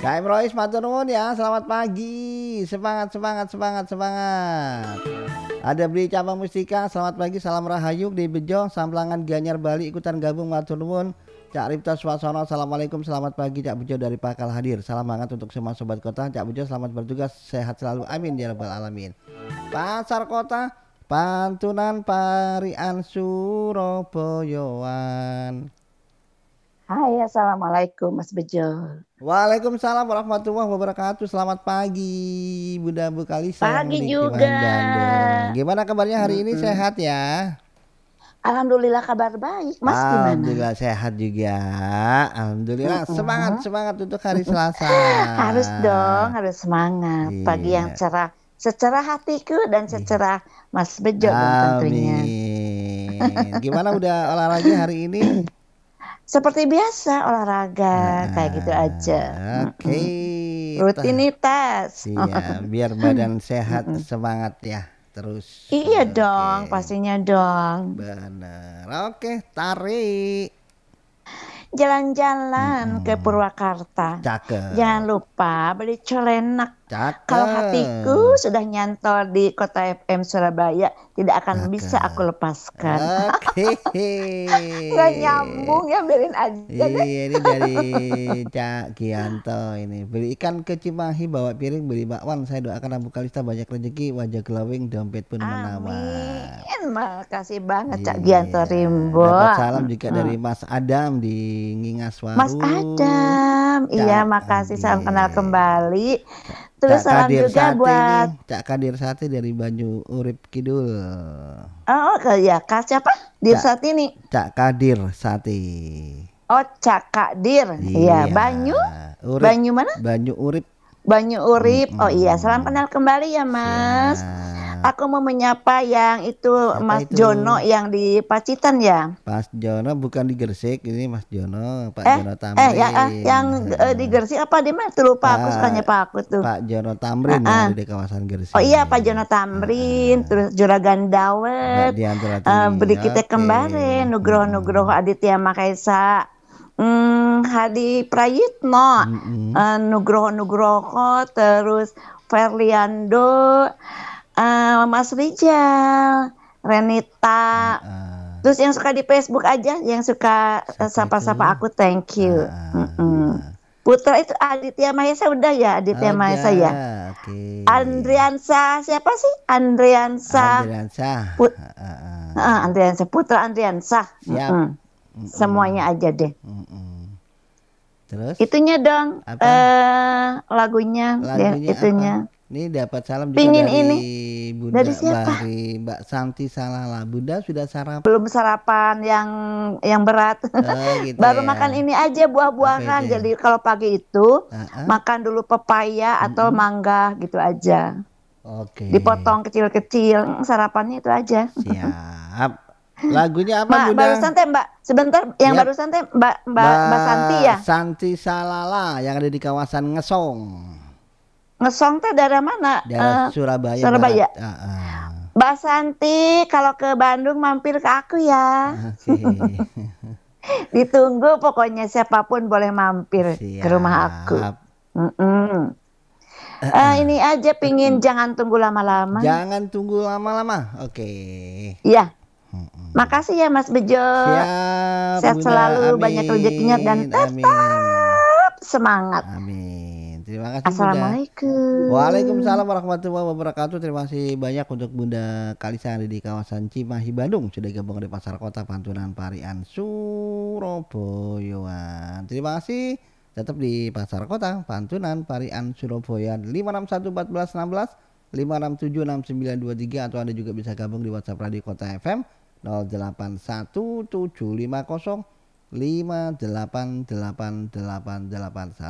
Kak Rois matur nuwun ya, selamat pagi. Semangat, semangat, semangat, semangat. Ada Beli Cabang Mustika, selamat pagi, salam rahayu di Bejo, Samplangan Gianyar Bali ikutan gabung matur nuwun. Cak Ripta Swasana, assalamualaikum, selamat pagi Cak Bejo dari Pakal hadir. Salam hangat untuk semua sobat kota. Cak Bejo selamat bertugas, sehat selalu, amin ya rabbal alamin. Pasar Kota, Pantunan Parian Surabayaan. Hai, assalamualaikum Mas Bejo. Waalaikumsalam warahmatullahi wabarakatuh. Selamat pagi Bunda Bu Kalisa yang Pagi di juga. Cimahi Bandung. Gimana kabarnya hari ini, sehat ya? Alhamdulillah kabar baik. Mas gimana? Alhamdulillah sehat juga. Alhamdulillah semangat Mm-mm. semangat untuk hari Selasa. Harus dong, harus semangat. Pagi yang Iya. cerah, secerah hatiku dan Iya. secerah Mas Bejo dong tentunya. Amin. Gimana udah olahraga hari ini? Seperti biasa olahraga, kayak gitu aja. Oke. Rutinitas. Iya, biar badan sehat, Mm-mm. semangat ya. Terus. Iya dong, Oke. pastinya dong. Bener. Oke, tarik. Jalan-jalan ke Mm-mm. Purwakarta. Jangan Cakep. lupa beli colenak. Kalau hatiku Cakep. sudah nyantol di kota FM Surabaya, tidak akan bisa Cakep. aku lepaskan. Oke. Nggak nyambung ya, biarin aja deh. Iya, ini dari Cak Gianto ini. Beli ikan ke Cimahi, bawa piring, beli bakwan. Saya doakan Abu Kalista banyak rezeki, wajah glowing, dompet pun menawan. Amin. Makasih banget Cak Gianto Iya, Rimbo. dapat salam juga Mm-mm. dari Mas Adam di Mas Ngingaswaru. Adam, iya Cak makasih, salam kenal Kadir. kembali. Cak Terus salam Kadir juga Sate ini, buat Cak Kadir Sate dari Banyu Urip Kidul. ya Kak siapa? Cak Dirsat ini. Cak Kadir Sate. Oh, Cak Kadir. Iya, Iya, Banyu. Urip, Banyu mana? Banyu Urip. Banyu Urip. Oh iya, salam Mm-mm. kenal kembali ya Mas. Siap. Aku mau menyapa yang itu Siapa Mas itu? Jono yang di Pacitan ya. Mas Jono bukan di Gresik, ini Mas Jono, Pak Eh, Jono yang Tamrin. di Gresik apa di mana tuh, lupa aku, sukanya Pak Pak aku tuh. Pak Jono Tamrin yang Heeh. ada di kawasan Oh iya, Pak Gresik. Jono Tamrin, Heeh. terus Juragan Mbak Dawet, Diantara TV. beri kita Oke. kembali Nugroho Mm-mm. Aditya Makaisa, Hadi Prayitno, Mm-mm. Nugroho, terus Ferliando, Mas Rijal, Renita, Heeh. terus yang suka di Facebook aja, yang suka Siapa itu? sapa-sapa aku, thank you. Heeh. Putra itu Aditya Mahesa udah ya, Aditya Mahesa ya. Udah, oke. Andriansa siapa sih? Andriansa, Andriansyah. Put, Heeh. Andriansa Putra Andriansa. Siap. Semuanya Mm-mm. aja deh. Mm-mm. Terus Itunya dong, apa? lagunya, Lagunya apa? itunya. Ini dapat salam juga Pingin dari ini dari Bunda siapa? Bahri Mbak Santi Salala. Bunda sudah sarapan? Belum sarapan yang berat. Oh gitu Baru ya. makan ini aja, Apa itu? buah-buahan. Jadi kalau pagi itu Ah, makan dulu pepaya atau mm-mm. mangga gitu aja. Oke. Dipotong kecil-kecil, sarapannya itu aja. Siap. Lagunya apa Mbak, Bunda? barusan teh Mbak, sebentar, yang Yap. barusan teh Mbak Santi Mbak ya. Santi Salala yang ada di kawasan Ngesong, Ngesong teh daerah mana? daerah Surabaya Barat. Surabaya. Mbak Santi, kalau ke Bandung mampir ke aku ya. Oke. Ditunggu pokoknya, siapapun boleh mampir ke rumah aku. Siap. Mm-mm. Ini aja pingin jangan tunggu lama-lama. Jangan tunggu lama-lama. Oke. Iya, Mm-mm. makasih ya Mas Bejo. Siap, Sehat Bunda. selalu, banyak rezekinya dan Amin, tetap amin, amin. semangat. Amin. Terima kasih Bunda. Assalamualaikum. Waalaikumsalam warahmatullahi wabarakatuh. Terima kasih banyak untuk Bunda Kalisa yang ada di kawasan Cimahi Bandung. Sudah gabung di Pasar Kota Pantunan Parian Surabaya. Terima kasih. Tetap di Pasar Kota Pantunan Parian Surabaya 5611416 5676923 atau Anda juga bisa gabung di WhatsApp Radio Kota FM 081750 5888881.